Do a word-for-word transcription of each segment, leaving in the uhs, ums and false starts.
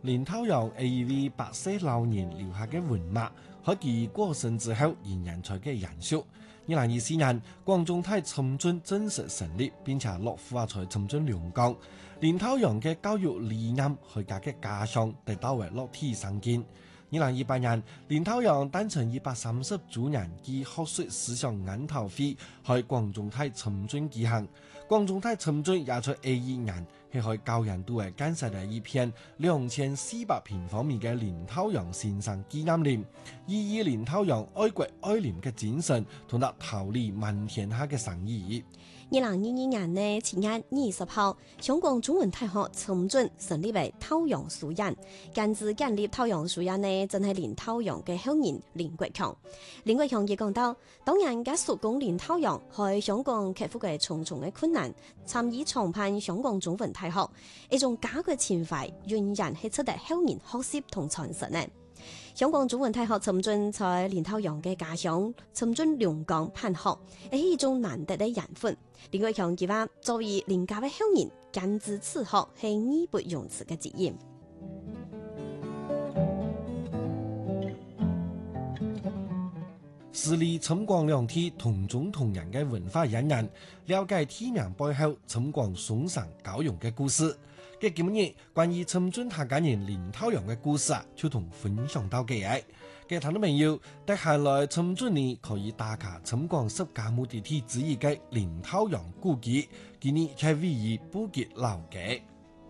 林濤陽係一位白色老人留下嘅文物，可其過身之後仍然在嘅延續。二零二四年，廣宗泰參軍正式成立，並且落戶在參軍龍崗。林濤陽嘅教育理念和佢嘅家鄉得到為落地生根。二零二八年，林濤陽誕辰一百三十周年暨學術思想研討會喺廣宗泰參軍舉行。廣宗泰參軍也在二一年係喺教人都係建設了一片兩千四百平方米嘅林濤陽先生紀念林，以以林濤陽愛國愛鄰嘅精神同埋桃李滿天下嘅誠意。 二零二二年呢，七月二十號，香港中文大學參軍成立為濤陽書院。建自建立濤陽書院呢，正係林濤陽嘅後人林國強。林國強亦講到，當然嘅叔公林濤陽喺香港克服嘅重重嘅困難，參與創辦香港中文大學，一種家國情懷，仍然係值得後人學習同傳承呢。香港中文大學參軍在林濤陽嘅家鄉參軍龍崗辦學，係一種難得嘅緣分。林國強佢話，作為林家嘅後人，建自此學係義不容辭嘅責任。 致力參廣兩地同宗同源嘅文化引人，了解地名背後參廣嵩山教育嘅故事。嘅今日關於參軍客家人林濤陽嘅故事啊，就同分享到嘅嘢。嘅聽眾朋友，接下來參軍呢可以打卡參廣十佳目的地之一嘅林濤陽故居，今日係位於布吉老街。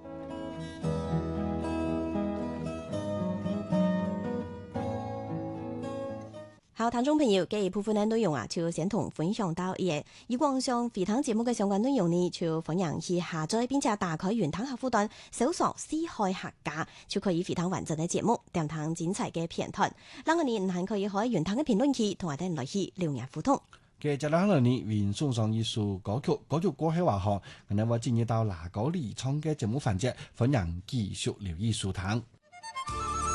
好，聽眾朋友，嘅部分嘅內容啊，就先同分享到嘢。以往上肥湯節目嘅相關內容呢，就歡迎去下載並且打開雲湯客戶端，搜索四海客家，就可以肥湯完整嘅節目，點聽精彩嘅片段。兩個你唔係可以開雲湯嘅評論區，同我哋來去留言互動。 嘅接落嚟呢，為送上一首歌曲，歌曲過後話嗬，我哋會進入到哪個離場嘅節目環節，歡迎繼續留意收聽。